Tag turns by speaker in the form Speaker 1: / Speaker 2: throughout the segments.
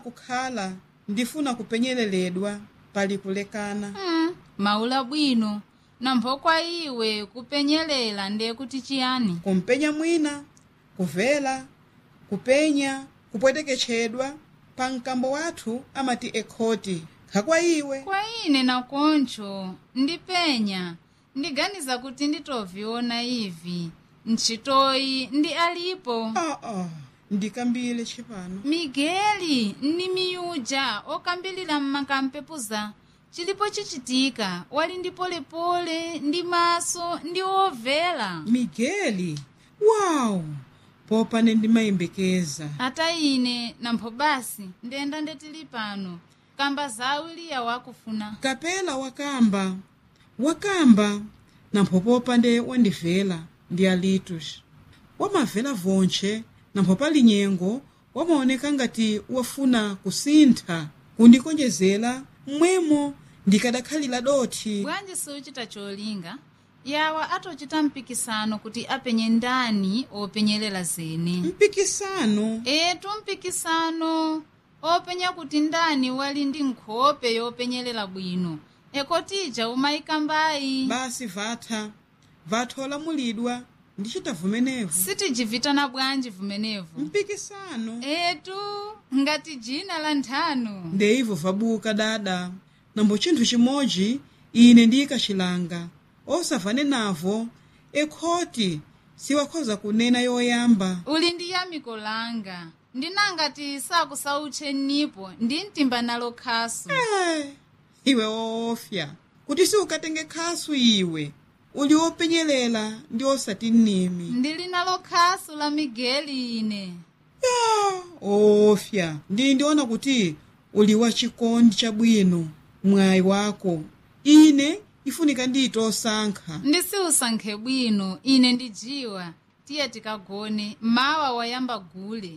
Speaker 1: kukhala ndifuna kupenyeleredwa pali kulekana.
Speaker 2: Maula bwino nampho kwa iwe kupenyelela ndiye kuti chiyani?
Speaker 1: Kumpenya mwina, kuvela, kupenya, kupweteketchedwa pa mkambo wathu amati ekhoti. Khakwa iwe?
Speaker 2: Kwa ine na koncho ndipenya ndiganiza kuti nditoviona ivi ntchitoyi ndi alipo.
Speaker 1: Ndikambile chipano.
Speaker 2: Migeli ni miyuja okambilira mmakampepuza chilipo chichitika wali ndi polepole ndi maso ndi ovela.
Speaker 1: Migeli? Wow! Popane ndimayembekeza.
Speaker 2: Ata ine nampho basi ndenda ndetili pano kamba zawiliya wakufuna.
Speaker 1: Kapela wakamba nampho popande wandivela ndi alitus. Wamavela vonche nampho pali nyengo wamaoneka ngati wafuna kusintha kundikonjezera mwemo ndikadakhalira doti.
Speaker 2: Bwanji siuchita cholinga yawa atochita mpikisano kuti apenye ndani openyelela zene.
Speaker 1: Mpikisano?
Speaker 2: Etu mpikisano openya kuti ndani wali ndi nkhope yopenyelela bwino ekotija umayikambayi.
Speaker 1: Basi vathola mulidwa ndichita vumenevu.
Speaker 2: Sitijivitana bwanji vumenevu
Speaker 1: mpikisano.
Speaker 2: Etu ngati jina la nthano
Speaker 1: ndeivo vabuka dada nambo chinthu chimodzi ine ndikachilanga osavane navo ekhoti siwakhoza kunena yoyamba.
Speaker 2: uli ndi yamiko langa ndinangati sakusautche nipo ndi mtimba nalo khasu.
Speaker 1: Iwe ofya kuti siukatenge khasu iwe uli openyelela ndi osati nnimi.
Speaker 2: Ndili nalo khasu la Migeli ine.
Speaker 1: Ofya ndiona kuti uli wachikondi chabwino mwayi wako ine ifunika ndito osankha.
Speaker 2: Ndisi usankhe bwino ine ndijiwa tiye tikagone mawa wayamba gule.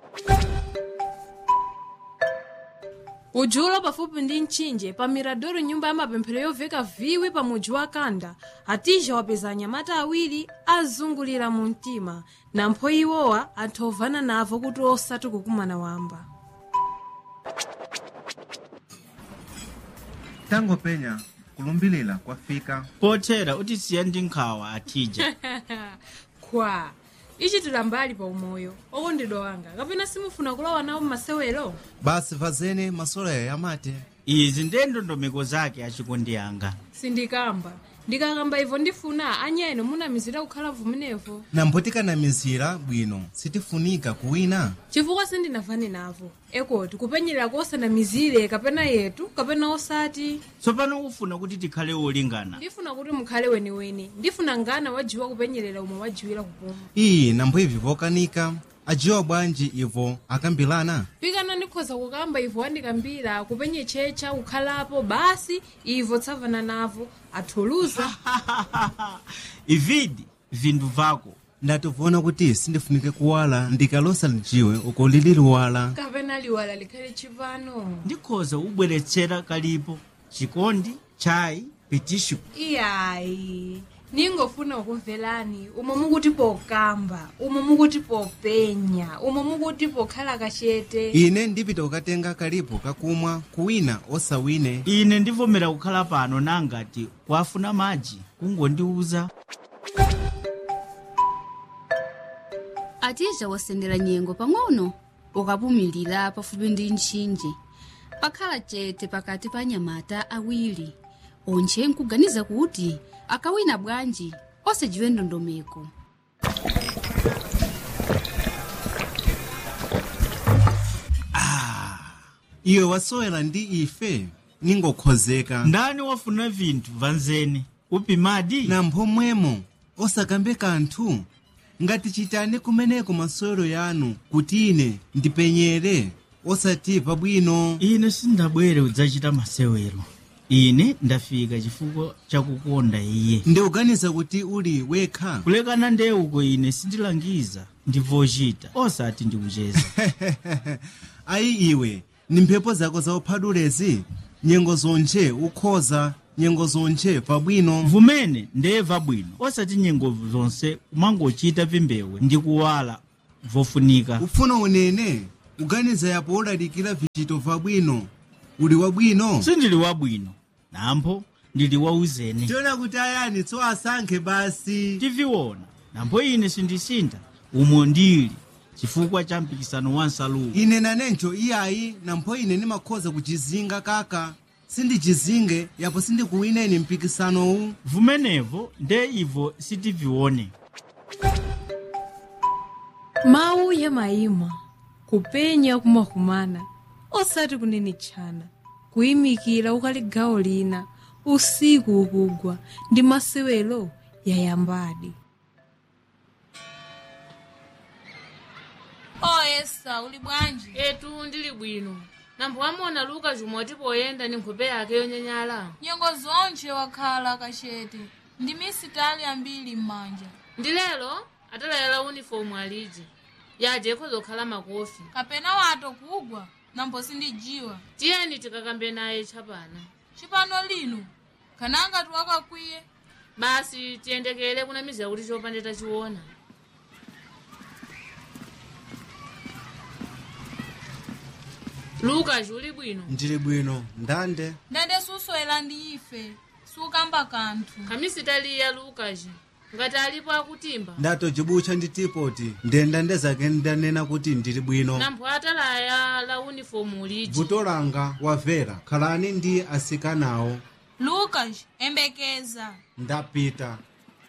Speaker 3: Ujulo pafupi ndi mtchinje pa Miradoro nyumba ya mapemphero yoveka viwi pa mudzi wa Kanda atija wapeza anyamata awiri azungulira mu mtima nampho iwowa anthu ovana navo kuti osati kukumana wamba.
Speaker 4: Tango penya kulumbilira kwafika
Speaker 5: pothera utisiya ndi nkhawa atija.
Speaker 3: Kwa ichi tilambali pa umoyo okondedwa wanga kapena simufuna kulowa nawo mmasewero.
Speaker 4: basi vazene masoleyo yamate
Speaker 5: Izi ndiye ndondomeko zake achikondi yanga.
Speaker 3: Sindikamba ndikakamba ivo ndifuna anyeno munamizira kukhala vumenevo
Speaker 4: nambo tikanamizira bwino sitifunika kuwina
Speaker 3: chifukwa sindinavane navo ekoti kupenyerera kosanamizire kapena yetu kapena osati.
Speaker 5: Tsopano ufuna kuti tikhale olingana.
Speaker 3: Ndifuna kuti mukhale weniweni ndifuna ngana wajiwa kupenyerera umwe wajiwira kupuma.
Speaker 4: iyi nambo ivi vokanika ajiwa bwanji ivo akambilana
Speaker 3: Pikana ndikhoza kukamba ivo andikambira kupenye checha kukhalapo basi ivo tsavana navo athuluza.
Speaker 5: Ividi vindu vako.
Speaker 4: ndativona kuti sindifunike kuwala ndikalosa lijiwe uko lililiwala
Speaker 3: Kapena liwala likhale chipano.
Speaker 5: Ndikhoza ubweretsera kalipo chikondi chai pitishu.
Speaker 3: Iyayi ningofuna ukuvelani umwe mukuti pokamba umwe mukuti popenya umwe mukuti pokhala kachete.
Speaker 4: ine ndipita kukatenga kalipo kakumwa kuwina osawine.
Speaker 5: Ine ndivomera kukhala pano nangati kwafuna madzi kungondiuza.
Speaker 6: Atija wasendera nyengo pang'ono ukapumilira pafupi ndi mtchinje pakhala chete pakati pa anyamata awiri onche nkuganiza kuti akawina bwanji osajiwe ndondomeko.
Speaker 4: iwe wasowera ndi ife ningokhozeka
Speaker 5: Ndani wafuna vinthu vanzene upimadi
Speaker 4: nampho mwemo osakambe kanthu ngati chitane kumeneko masewero yanu kuti ine ndipenyere osati pabwino.
Speaker 5: ine sindabwere udzachita masewero. Ine ndafika chifukwa chakukonda iye.
Speaker 4: ndikuganiza kuti uli wekha
Speaker 5: Kulekana ndeuko ine sindilangiza ndivochita osati ndikucheza.
Speaker 4: ayi iwe ni mphepo zako zauphadulezi nyengo zonche ukhoza nyengo zonche pabwino.
Speaker 5: Vumene ndeva bwino osati nyengo zonse umangochita vimbewe ndi kuwala vofunika.
Speaker 4: ufuna unene kuganiza yapo ulalikira vichito vabwino uli wabwino
Speaker 5: sindili wabwino nampo ndili wauzeni
Speaker 4: tiona kuti ayani tso asankhe basi
Speaker 5: tiviona nampo ine sindisinda umo ndili chifukwa cha mpikisano wa nsalu
Speaker 4: ine nanencho iyayi nampo ine nimakhoza kuchizinga kaka sindichizinge yapo sindikuwineni mpikisanowu
Speaker 5: vumenevo nde ivo sitivione
Speaker 3: mawu ya mayima kupenya kumakumana osati kunenetchana kuyimikira ukali gawo lina usiku ukugwa ndi masewero yayambadi.
Speaker 7: Esa uli bwanji?
Speaker 3: Etu ndili bwino. Nambo amona Luka jumoti poyenda ni nkhope yake yonyanyala.
Speaker 7: Nyengo zonche wakhala kachete. Ndi misitali ambiri mmanja.
Speaker 3: Ndilelo atalayala uniform aliji. Yaje kuzokhala makofi.
Speaker 7: Kapena wato kugwa nambo sindijiwa.
Speaker 3: Tiyeni tikakambe naye chapana.
Speaker 7: Chipano lino kananga tuwakakwiye.
Speaker 3: Basi tiendekele kuna miza kuti chopandeta chiona. Luka juli bwino.
Speaker 4: Ndili bwino ndande
Speaker 7: suswela ndi ife sukamba kanthu
Speaker 3: kamisitali ya Lukaji ngati alipo akutimba
Speaker 4: ndatojibucha ndi tipoti ndenda ndezake ndanena kuti ndili bwino
Speaker 3: nambo atalaya la uniform uliji
Speaker 4: vuto langa wavera khalani ndi asikanawo.
Speaker 7: Lukaji embekeza
Speaker 4: ndapita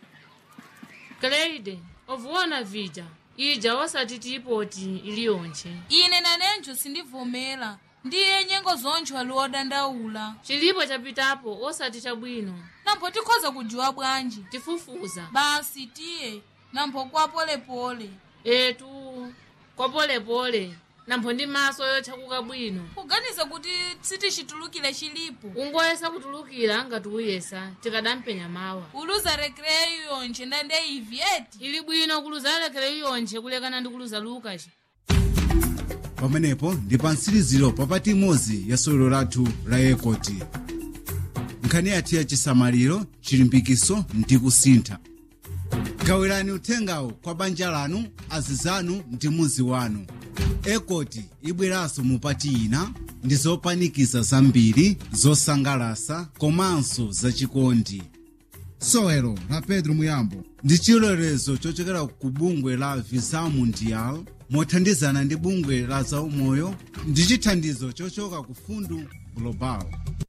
Speaker 3: Kleide ovuona vija ija wasati tipoti iliyonche
Speaker 7: ine nanenjo sindivomera ndiye nyengo zoncho waliodandaula
Speaker 3: chilipo chapitapo osati chabwino
Speaker 7: nampo tikhoza kujiwa bwanji
Speaker 3: tifufuza
Speaker 7: basi tiye nampo kwa polepole
Speaker 3: etu kwa polepole nampo ndi maso yochakuka bwino
Speaker 7: kuganiza kuti sitichitulukire chilipo
Speaker 3: ungoyesa kutulukira ngati uyesa tikadampenya mawa
Speaker 7: uluza rekreyo yonche ndande ivyeti
Speaker 3: ili bwino kuluza rekreyo yonche kulekana ndi kuluza Lukaci.
Speaker 4: pamenepo ndi pansiriziro papati imodzi ya sewero lathu la ekoti nkhani yathu ya chisamaliro chilimbikiso ndi kusintha. gawirani uthengawo kwa banja lanu azizanu ndi muzi wanu. ekoti ibweranso mupati ina ndi zopanikiza zambiri zosangalasa komanso zachikondi. sewero la Pedro Muyambo ndi chilolezo chochokera ku bungwe la Visa Mundial mothandizana ndi bungwe la zaumoyo ndi chithandizo chochoka ku Fundu Global.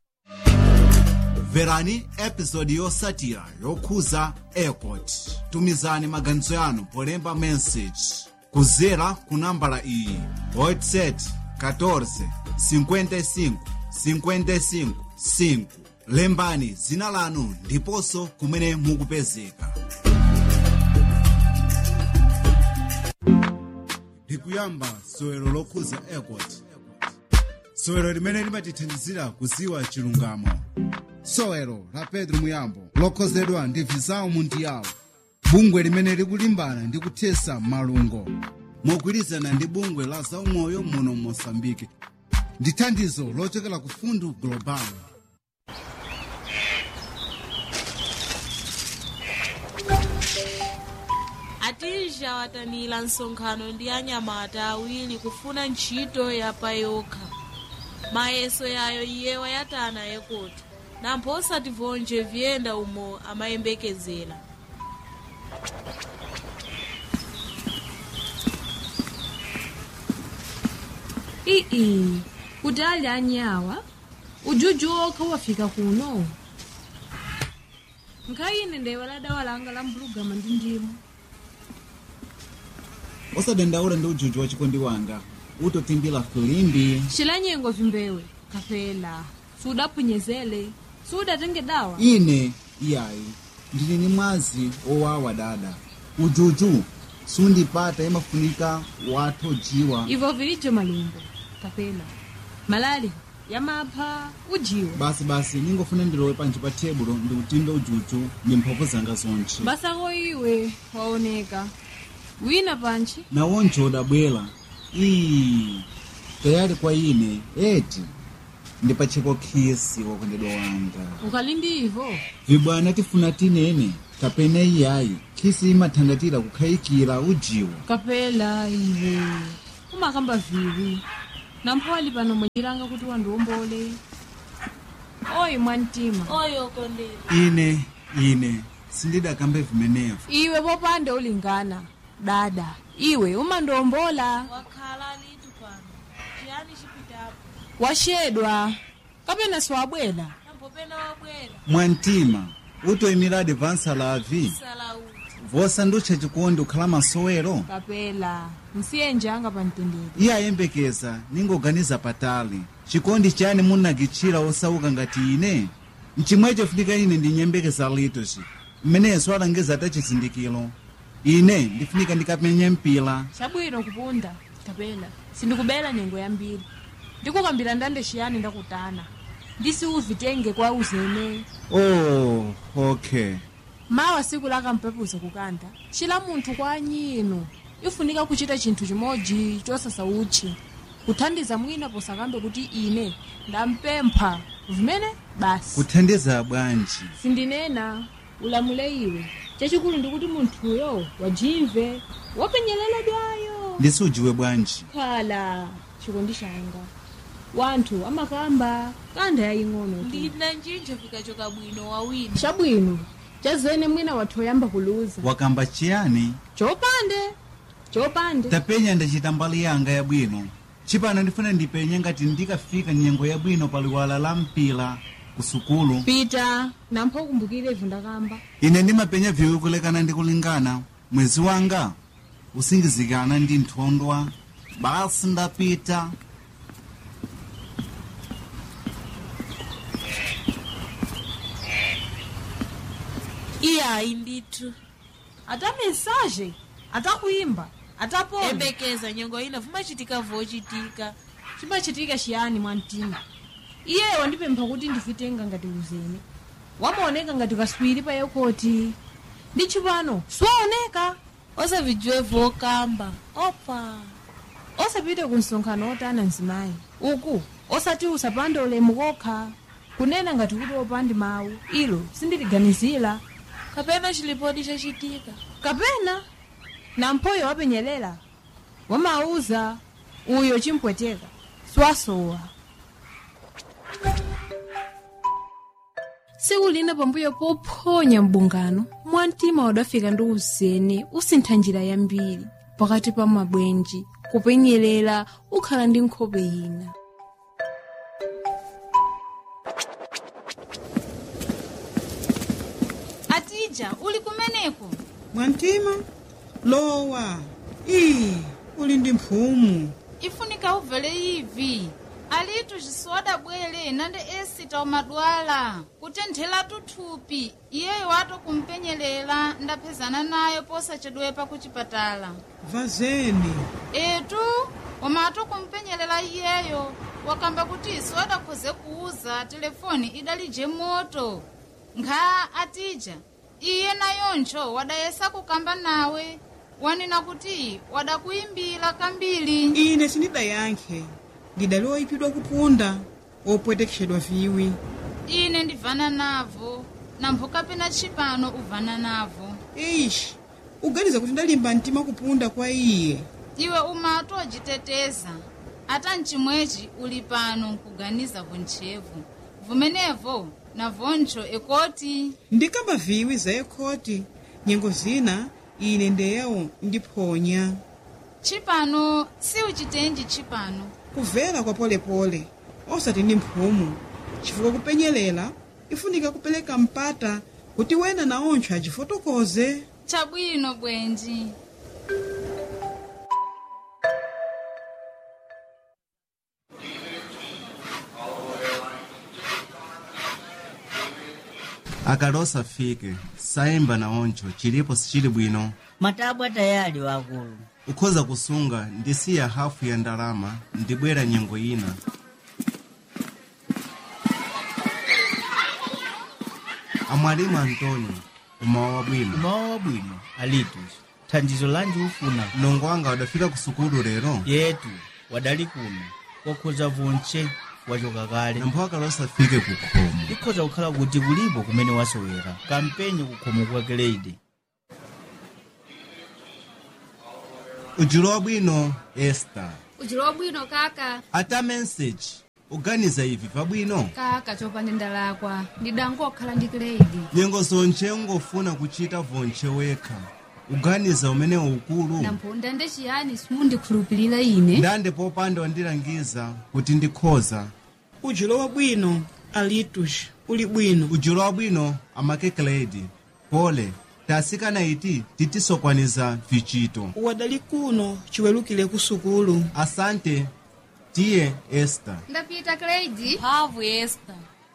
Speaker 4: verani episodi yosatira yokhuza ekoti. tumizani maganizo yanu polemba message kuzera ku nambala iyi WhatsApp 14 55 55 5. lembani zina lanu ndiponso kumene mukupezeka. likuyamba sewero lokhuza ekoti. sewero limene limatithandizira kuziwa chilungamo. sewero la Pedro Muyambo lokhozedwa ndi Visa Mundial, bungwe limene likulimbana ndi kuthesa malungo mogwirizana ndi bungwe la zaumoyo muno Mosambike ndi thandizo lochokera ku Fundu Global.
Speaker 7: atija watanira nsonkhano ndi anyamata awiri kufuna ntchito yapayokha mayeso yayo iye wayatana ekoti nampo osativonje vyenda umo amayembekezera.
Speaker 3: kuti ali anyawa ujuju okha wafika kuno nkhayine ndewalada walanga la mbulugama ndi ndimu
Speaker 8: osadandaula ndi ujuju wa chikondi wanga utotimbila filimbi
Speaker 3: chilanyengo vimbewe kapela sudaphunyezele sudatenge dawa
Speaker 8: ine iyayi ndili ni mwazi owawa dada ujuju sundipata imafunika wathojiwa
Speaker 3: ivo vilijo malumbo kapela malali yamapha ujiwa
Speaker 8: basi ningofuna ndilowe panji pa tebulo ndi kutimba ujuju ndi mphamvu zanga zonche
Speaker 3: basako iwe waoneka wina panchi
Speaker 8: nawonje udabwera tayali kwa ine eti ndi pachiko khisi wakondedwa wanga
Speaker 3: ukali ndi ivo
Speaker 8: vibwana tifuna tinene kapena iyayi khisi imathandatira kukhayikira ujiwa
Speaker 3: kapela iwe umakamba viwi nampho ali pano mwenyilanga kuti wandiwombole. Oyi mwantima.
Speaker 7: oyo kondera.
Speaker 4: ine sindidakambe vimenevo.
Speaker 3: Iwe popande ulingana dada, iwe umandiwombola.
Speaker 7: wakhala litu pano chiyani chipitapo
Speaker 3: Washedwa kapena siwabwela.
Speaker 7: nampopena wabwera
Speaker 4: Mwantima utoyimira advansa lavi
Speaker 7: salauti
Speaker 4: vosanducha chikondi ukhala masowero.
Speaker 3: Kapela msiye njanga pamtendere.
Speaker 4: iye ayembekeza ningoganiza patali chikondi chani munakichira osauka ngati ine mchimwecho funika ine ndinyembekeza litoci mmeneso alangeza atachizindikiro ine ndifunika ndikapenye mpila.
Speaker 3: Chabwino kupunda kapela sindikubela nyengo yambiri ndikukambira ndande chiyani ndakutana ndisi uvitenge kwa uzene.
Speaker 4: Oh, okay.
Speaker 3: Mawa siku laka mpepuza kukanda chila munthu kwa anyino ifunika kuchita chinthu chimodzi chosasa uchi kuthandiza mwina posakambe kuti ine ndampempha vimene basi.
Speaker 4: Kuthandiza bwanji?
Speaker 3: Sindinena ulamule iwe chachikulu ndikuti munthuyo wajimve wapenyelela dwayo
Speaker 4: ndisujiwe bwanji.
Speaker 3: khala chikondi changa wanthu amakamba kanda yaying'ono tu.
Speaker 7: ndina njinja fikachoka bwino wawina
Speaker 3: Chabwino chazene mwina wathu oyamba kuluza
Speaker 4: Wakamba chiyani?
Speaker 3: chopande
Speaker 4: tapenya ndachita mbali yanga yabwino chipano ndifuna ndipenye ngati ndikafika nyengo yabwino paliwala la mpila ku sukulu.
Speaker 3: pita nampho kumbukire vundakamba.
Speaker 4: Ine ndimapenya viwi kulekana ndi kulingana mwezi wanga usingizikana ndi nthondwa basi ndapita.
Speaker 7: iyayi ndithu
Speaker 3: ata mensaje atakuimba atapona
Speaker 7: embekeza nyengo ina vumachitika vochitika
Speaker 3: chimachitika chiyani mwantima. Iye wandipempha kuti ndifitenga ngati uzene wamaoneka ngati kaswiri pa yekoti ndi chipano siwaoneka.
Speaker 7: osavijiwe vokamba opa
Speaker 3: Osapite ku msonkhano otana mzimayi uku osati usapande ulemu kokha kunena ngati kuti opandi mawu ilo sindiliganizira.
Speaker 7: kapena chilipodi chachitika
Speaker 3: Kapena namphoyo wapenyelela wamauza uyo chimpweteka siwasowa. Siku lina pambuyo pophonya mbungano mwantima wadafika ndi uzene usintha njira yambiri pakati pa mabwenji kupenyelela ukhala ndi nkhope ina.
Speaker 2: Atija uli kumeneko.
Speaker 1: Mwantima lowa uli ndi mphumu.
Speaker 2: Ifunika uvele ivi alitu zisoda bwele nande esita umadwala kutenthela tuthupi iyeyo wato kumpenyelela ndapezana nayo posa chedwepa kuchipatala.
Speaker 1: Vazeni
Speaker 2: Etu wamato kumpenyelela iyeyo wakamba kuti isoda khoze kuuza telefoni idalije moto nkha Atija iye nayoncho wadayesa kukamba nawe wanena kuti wadakuimbila kambili.
Speaker 1: ine sindidayankhe ndidaliwa ipidwa kupunda opwetekeshedwa viwi.
Speaker 2: Ine ndivana navo namphoka pena chipano uvana navo.
Speaker 1: Eish, uganiza kuti ndalimba mtima kupunda kwa iye.
Speaker 2: Iwe umato wajiteteza ata mchimwechi uli pano nkuganiza vonchevu vumenevo na voncho ekoti.
Speaker 1: Ndikamba viwi za ekoti nyengo zina ine ndeyawo ndiphonya.
Speaker 2: Chipano si uchitenji chipano
Speaker 1: Kuvera kwa polepole osati ndi mphumu chifukwa kupenyelela ifunika kupeleka mpata kuti wena naoncho ajifotokoze.
Speaker 2: chabwino bwenji.
Speaker 4: Akalosa fike sayimba naoncho chilipo sichili bwino.
Speaker 5: matabwa tayali wakulu.
Speaker 4: Ukhoza kusunga ndisiya hafu ya ndalama ndibwera nyengo ina. Amwalimu Antonio umawa bwino.
Speaker 5: Umawa bwino alitus thandizo lanji ufuna.
Speaker 4: Mlongo wanga wadafika kusukulu lero.
Speaker 5: Yetu wadali kuno wakhoza vonche wachoka kale.
Speaker 4: Nampho akalosa fike kukhomo.
Speaker 5: Ikhoza kukhala kuti kulipo kumene wasowera kampenye kukhomo kwa grade.
Speaker 4: ujulo wabwino Esther.
Speaker 6: ujulo wabwino kaka.
Speaker 4: ata message uganiza ivi pabwino
Speaker 6: Kaka chopanda ndalakwa ndidangokhala ndi Cleide.
Speaker 4: nyengo zonche ungofuna kuchita vonche wekha uganiza umene ukulu
Speaker 6: Namponda ndechiyani simundikhulupirira ine.
Speaker 4: ndande popanda wandilangiza kuti ndikhoza.
Speaker 1: ujulo wabwino alitus uli bwino.
Speaker 4: ujulo wabwino amake Cleide. pole tasikana iti titisokwaniza vichito.
Speaker 1: wadali kuno chiwelukire ku sukulu.
Speaker 4: asante tiye Esther.
Speaker 6: Ndapita Cleide.
Speaker 7: mphamvu Esther.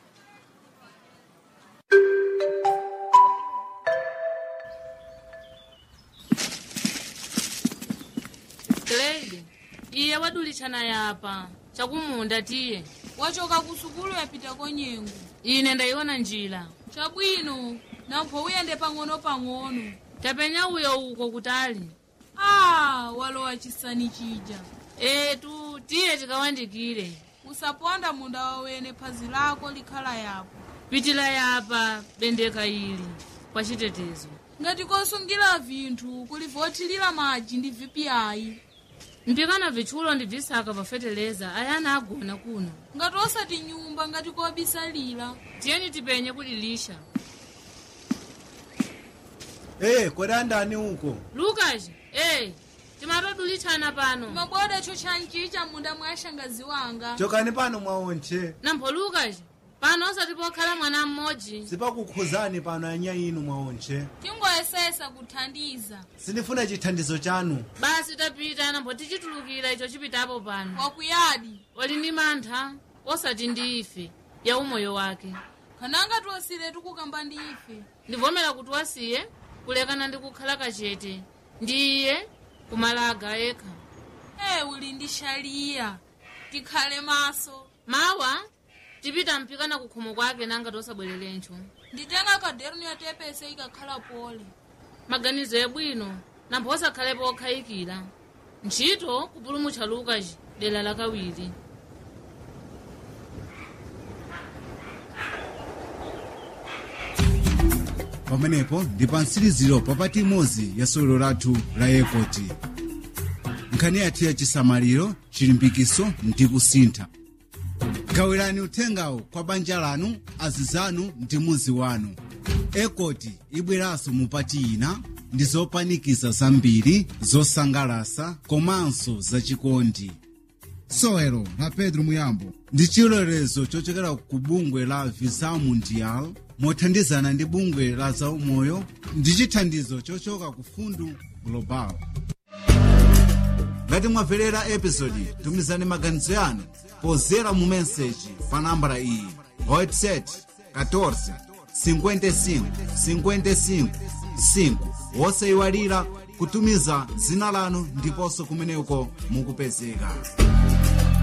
Speaker 3: Cleide, iye wadulitshana yapa chakumunda tiye
Speaker 7: wachoka ku sukulu yapita konyengo.
Speaker 3: ine ndayiona njira
Speaker 7: chabwino nampho uyende pang'ono-pang'ono.
Speaker 3: tapenya uyo uko kutali.
Speaker 7: Walowa chisani chija.
Speaker 3: etu tiye tikawandikire.
Speaker 7: usaponda munda wawene phazi lako likhala yapo.
Speaker 3: pitila yapa bendeka ili kwa chitetezo.
Speaker 7: ngati kosungira vinthu kulivotilira madzi ndi VPI.
Speaker 3: mpikana vitchulo ndi visaka pafeteleza ayana agona kuno.
Speaker 7: ngati osati nyumba ngati kobisalira.
Speaker 3: tiyeni tipenye kulilisha.
Speaker 4: kodi andani uko?
Speaker 3: Lucas, timatodulitshana pano.
Speaker 7: maboda chochanchicha munda mwa shangazi wanga.
Speaker 4: chokani pano mwaonche.
Speaker 3: nampho Lucas pano osati pokhala mwana mmodzi.
Speaker 4: sipakukhuzani pano anya inu mwaonche.
Speaker 7: tingoyesesa kuthandiza.
Speaker 4: sindifuna chithandizo chanu.
Speaker 3: basi tapita nampho tichitulukira icho chipitapo pano.
Speaker 7: wakuyadi
Speaker 3: wali ndi mantha osati ndi ife ya umoyo wake.
Speaker 7: kananga tuwasire tukukamba ndi ife.
Speaker 3: ndivomera kuti wasiye kulekana ndi kukhala kachete ndiye kumalaga ekha.
Speaker 7: uli ndi shaliya tikhale maso.
Speaker 3: mawa tipita mpikana kukhomo kwake nanga tosabwererencho.
Speaker 7: nditenga kaderni yatepese ikakhala pole.
Speaker 3: maganizo ebwino nampho osakhalepo okhayikira ntchito kupulumutcha Lucas dera lakawiri.
Speaker 4: pamenepo ndi pa mtsiriziro papati imodzi ya sewero lathu la Yekoti. nkhani yathu ya chisamaliro chilimbikiso ndi kusintha. gawirani uthengawo kwa banja lanu, azizanu ndi muzi wanu. Yekoti ibweranso mupati ina ndi zopanikiza zambiri zosangalasa komanso zachikondi. sewero la Pedro Muyambo ndi chilolezo chochokera ku bungwe la Visa Mundial mothandizana ndi bungwe la zaumoyo ndi chithandizo chochoka ku Fundu Global. ngati mwamverera episodi tumizani maganizo yanu pozera mu meseji pa nambala iyi WhatsApp 14 55 55 5 wosayiwalira kutumiza dzina lanu ndiponso kumeneko mukupezeka.